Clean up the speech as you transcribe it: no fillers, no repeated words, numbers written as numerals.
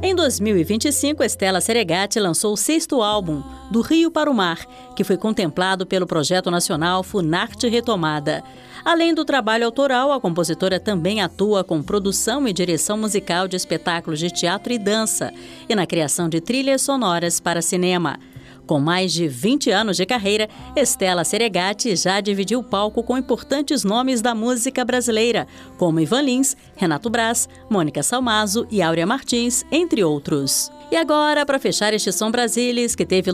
Em 2025, Estela Seregatti lançou o 6º álbum, Do Rio para o Mar, que foi contemplado pelo projeto nacional Funarte Retomada. Além do trabalho autoral, a compositora também atua com produção e direção musical de espetáculos de teatro e dança e na criação de trilhas sonoras para cinema. Com mais de 20 anos de carreira, Estela Seregatti já dividiu o palco com importantes nomes da música brasileira, como Ivan Lins, Renato Braz, Mônica Salmazo e Áurea Martins, entre outros. E agora, para fechar este Som Brasilis, que teve